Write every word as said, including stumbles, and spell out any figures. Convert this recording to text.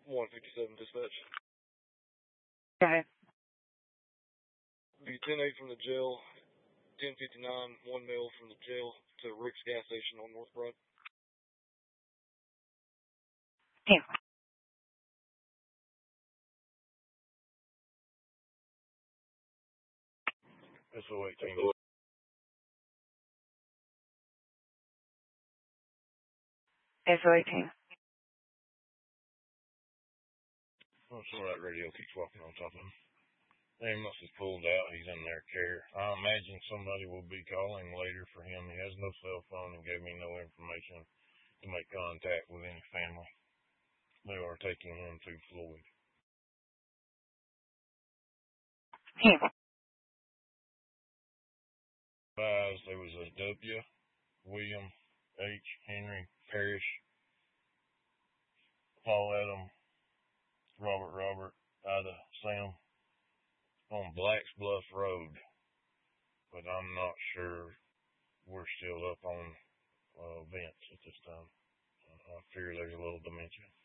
one fifty-seven dispatch. Okay. Be ten eight from the jail, ten fifty-nine, one mil from the jail to Rick's gas station on North Broad. Hey. S O eighteen. S O eighteen. I'm sure that radio keeps walking on top of him. He must have pulled out. He's in their care. I imagine somebody will be calling later for him. He has no cell phone and gave me no information to make contact with any family. They are taking him to Floyd. Hey. Advised there was a W. William H. Henry Parrish, Paul Adam, Robert Robert, Ida Sam on Blacks Bluff Road. But I'm not sure we're still up on uh, events at this time. I fear there's a little dementia.